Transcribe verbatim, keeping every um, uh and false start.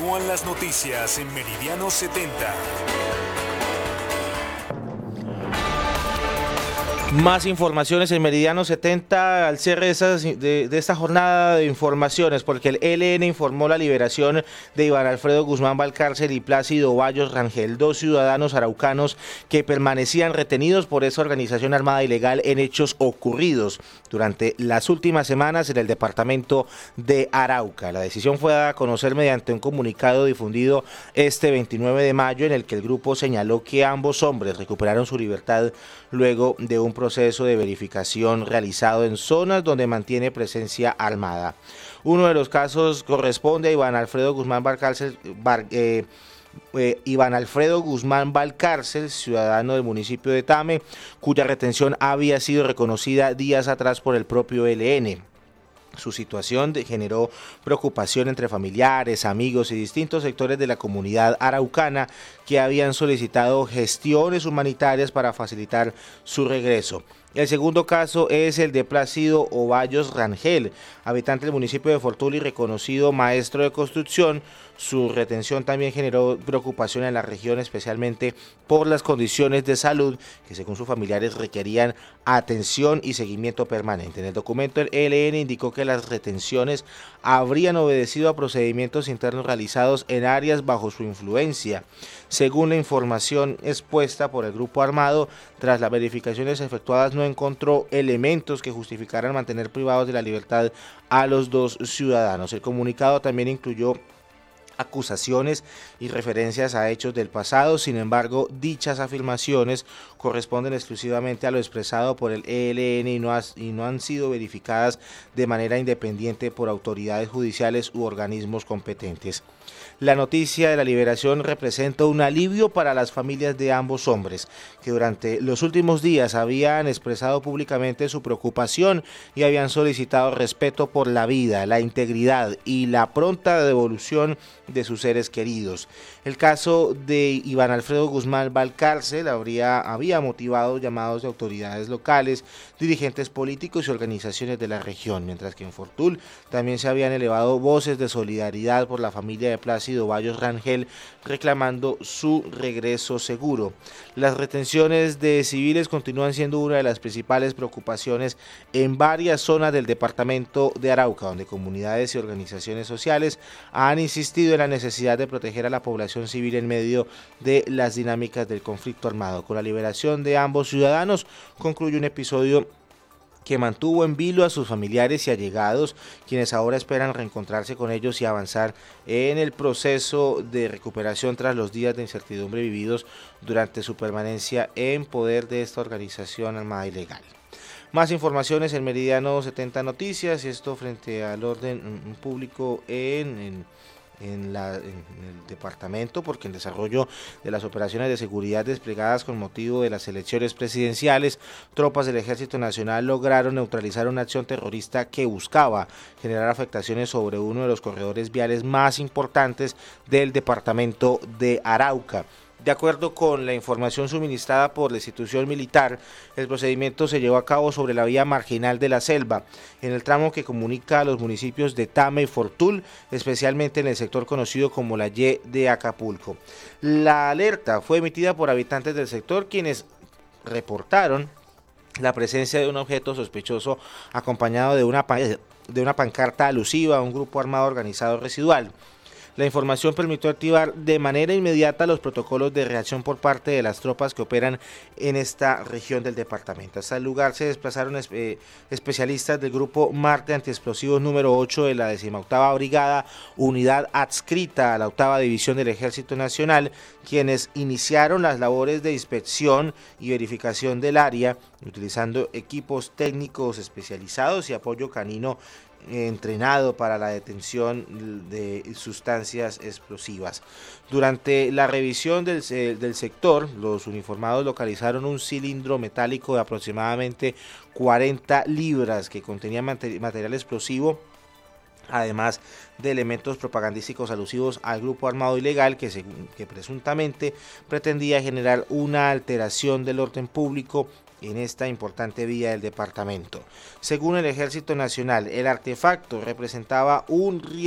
Continúan las noticias en Meridiano setenta. Más informaciones en Meridiano setenta al cierre de, esas, de, de esta jornada de informaciones, porque el E L N informó la liberación de Iván Alfredo Guzmán Valcárcel y Plácido Hoyos Rangel, dos ciudadanos araucanos que permanecían retenidos por esa organización armada ilegal en hechos ocurridos durante las últimas semanas en el departamento de Arauca. La decisión fue dada a conocer mediante un comunicado difundido este veintinueve de mayo, en el que el grupo señaló que ambos hombres recuperaron su libertad luego de un proceso de verificación realizado en zonas donde mantiene presencia armada. Uno de los casos corresponde a Iván Alfredo Guzmán Valcárcel, Bar, eh, eh, Iván Alfredo Guzmán Valcárcel, ciudadano del municipio de Tame, cuya retención había sido reconocida días atrás por el propio E L N. Su situación generó preocupación entre familiares, amigos y distintos sectores de la comunidad araucana que habían solicitado gestiones humanitarias para facilitar su regreso. El segundo caso es el de Plácido Hoyos Rangel, habitante del municipio de Fortul y reconocido maestro de construcción. Su retención también generó preocupación en la región, especialmente por las condiciones de salud que, según sus familiares, requerían atención y seguimiento permanente. En el documento, el E L N indicó que las retenciones habrían obedecido a procedimientos internos realizados en áreas bajo su influencia. Según la información expuesta por el grupo armado, tras las verificaciones efectuadas no encontró elementos que justificaran mantener privados de la libertad a los dos ciudadanos. El comunicado también incluyó acusaciones y referencias a hechos del pasado. Sin embargo, dichas afirmaciones corresponden exclusivamente a lo expresado por el E L N y no, ha, y no han sido verificadas de manera independiente por autoridades judiciales u organismos competentes. La noticia de la liberación representa un alivio para las familias de ambos hombres, que durante los últimos días habían expresado públicamente su preocupación y habían solicitado respeto por la vida, la integridad y la pronta devolución de sus seres queridos. El caso de Iván Alfredo Guzmán Valcárcel habría, había motivado llamados de autoridades locales, dirigentes políticos y organizaciones de la región, mientras que en Fortul también se habían elevado voces de solidaridad por la familia de Plácido Hoyos Rangel, reclamando su regreso seguro. Las retenciones de civiles continúan siendo una de las principales preocupaciones en varias zonas del departamento de Arauca, donde comunidades y organizaciones sociales han insistido en la necesidad de proteger a la población civil en medio de las dinámicas del conflicto armado. Con la liberación de ambos ciudadanos concluye un episodio que mantuvo en vilo a sus familiares y allegados, quienes ahora esperan reencontrarse con ellos y avanzar en el proceso de recuperación tras los días de incertidumbre vividos durante su permanencia en poder de esta organización armada ilegal. Más informaciones en Meridiano setenta Noticias, y esto frente al orden público en... en En, la, en el departamento, porque en desarrollo de las operaciones de seguridad desplegadas con motivo de las elecciones presidenciales, tropas del Ejército Nacional lograron neutralizar una acción terrorista que buscaba generar afectaciones sobre uno de los corredores viales más importantes del departamento de Arauca. De acuerdo con la información suministrada por la institución militar, el procedimiento se llevó a cabo sobre la vía marginal de la Selva, en el tramo que comunica a los municipios de Tame y Fortul, especialmente en el sector conocido como la Y de Acapulco. La alerta fue emitida por habitantes del sector, quienes reportaron la presencia de un objeto sospechoso acompañado de una, de una pancarta alusiva a un grupo armado organizado residual. La información permitió activar de manera inmediata los protocolos de reacción por parte de las tropas que operan en esta región del departamento. Hasta el lugar se desplazaron eh, especialistas del grupo Marte Antiexplosivos número ocho de la decimoctava Brigada, unidad adscrita a la octava División del Ejército Nacional, quienes iniciaron las labores de inspección y verificación del área, utilizando equipos técnicos especializados y apoyo canino entrenado para la detención de sustancias explosivas. Durante la revisión del, del sector, los uniformados localizaron un cilindro metálico de aproximadamente cuarenta libras que contenía material explosivo, además de elementos propagandísticos alusivos al grupo armado ilegal que, según, que presuntamente pretendía generar una alteración del orden público en esta importante vía del departamento. Según el Ejército Nacional, el artefacto representaba un riesgo